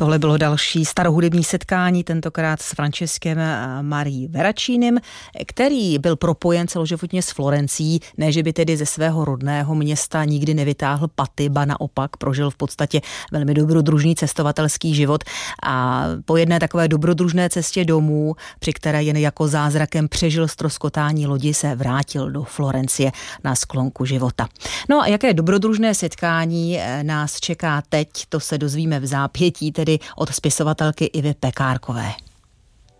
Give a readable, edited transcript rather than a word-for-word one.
Tohle bylo další starohudební setkání, tentokrát s Franceskem Marí Veracínim, který byl propojen celoživotně s Florencií, ne že by tedy ze svého rodného města nikdy nevytáhl paty, ba naopak prožil v podstatě velmi dobrodružný cestovatelský život a po jedné takové dobrodružné cestě domů, při které jen jako zázrakem přežil ztroskotání lodi, se vrátil do Florencie na sklonku života. No a jaké dobrodružné setkání nás čeká teď, to se dozvíme v zápětí, tedy od spisovatelky Ivy Pekárkové.